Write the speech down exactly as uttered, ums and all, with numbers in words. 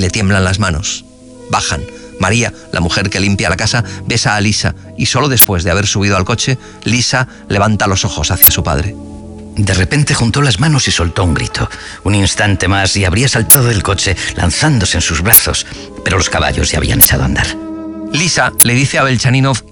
le tiemblan las manos. Bajan. María, la mujer que limpia la casa, besa a Lisa y solo después de haber subido al coche, Lisa levanta los ojos hacia su padre. De repente juntó las manos y soltó un grito. Un instante más y habría saltado del coche, lanzándose en sus brazos, pero los caballos ya habían echado a andar. Lisa le dice a Belchaninov